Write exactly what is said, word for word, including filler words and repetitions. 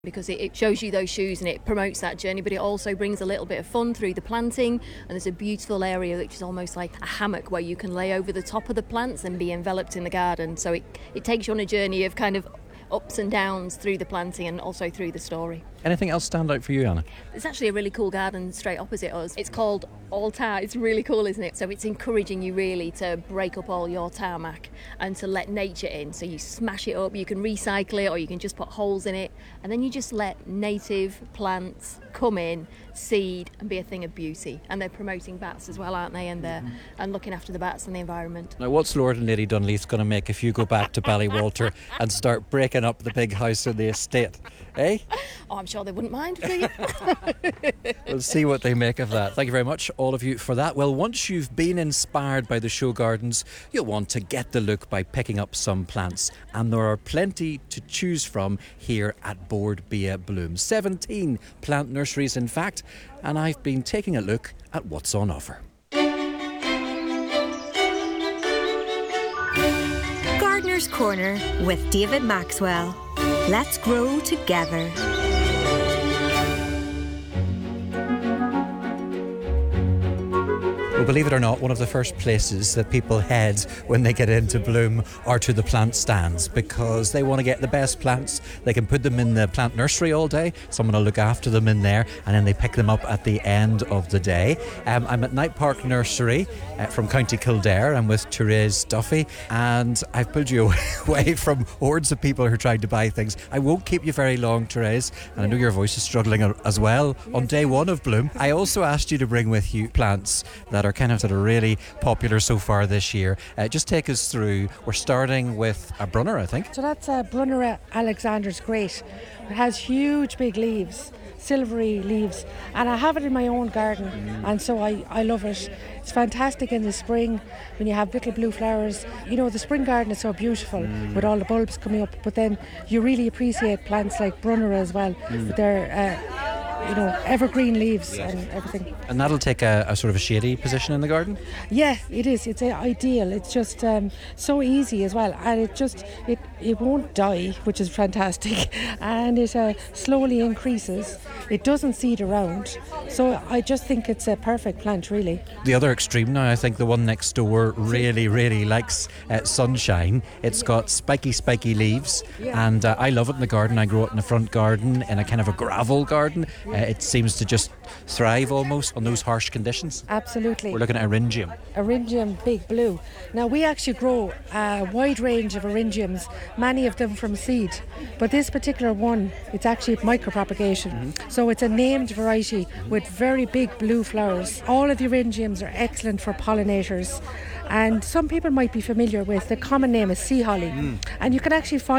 because it, it shows you those shoes and it promotes that journey, but it also brings a little bit of fun through the planting. And there's a beautiful area which is almost like a hammock where you can lay over the top of the plants and be enveloped in the garden. So it, it takes you on a journey of kind of ups and downs through the planting and also through the story. Anything else stand out for you, Anna? There's actually a really cool garden straight opposite us. It's called Altar. It's really cool, isn't it? So it's encouraging you really to break up all your tarmac and to let nature in. So you smash it up, you can recycle it, or you can just put holes in it, and then you just let native plants come in, seed, and be a thing of beauty. And they're promoting bats as well, aren't they? And they're mm-hmm. and looking after the bats and the environment. Now, what's Lord and Lady Dunleath going to make if you go back to Ballywalter and start breaking up the big house in the estate? Eh? Oh, I'm sure they wouldn't mind. We'll see what they make of that. Thank you very much, all of you, for that. Well, once you've been inspired by the show gardens, you'll want to get the look by picking up some plants. And there are plenty to choose from here at Bord Bia Bloom. seventeen plant nurseries, in fact. And I've been taking a look at what's on offer. Gardener's Corner with David Maxwell. Let's grow together. Well, believe it or not, one of the first places that people head when they get into Bloom are to the plant stands, because they want to get the best plants. They can put them in the plant nursery all day. Someone will look after them in there, and then they pick them up at the end of the day. Um, I'm at Knight Park Nursery uh, from County Kildare. I'm with Therese Duffy, and I've pulled you away from hordes of people who are trying to buy things. I won't keep you very long, Therese, and I know your voice is struggling as well on day one of Bloom. I also asked you to bring with you plants that are kind of that are really popular so far this year. Uh, just take us through. We're starting with a Brunner, I think. So that's a Brunner Alexander's Great. It has huge big leaves, silvery leaves, and I have it in my own garden, mm. and so I, I love it. It's fantastic in the spring when you have little blue flowers. You know, the spring garden is so beautiful mm. with all the bulbs coming up, but then you really appreciate plants like Brunner as well, mm. with their uh, you know, evergreen leaves yes. and everything. And that'll take a, a sort of a shady position in the garden? Yeah, it is. It's uh, ideal. It's just um, so easy as well, and it just it, it won't die, which is fantastic, and it uh, slowly increases. It doesn't seed around, so I just think it's a perfect plant, really. The other extreme now, I think the one next door really, really likes uh, sunshine. It's got spiky, spiky leaves, yeah. and uh, I love it in the garden. I grow it in the front garden, in a kind of a gravel garden. Uh, it seems to just thrive almost on those harsh conditions. Absolutely. We're looking at Eryngium. Eryngium Big Blue. Now, we actually grow a wide range of Eryngiums, many of them from seed. But this particular one, it's actually micropropagation. Mm-hmm. So it's a named variety mm-hmm. with very big blue flowers. All of the Eryngiums are excellent for pollinators. And some people might be familiar with the common name is sea holly. Mm. And you can actually find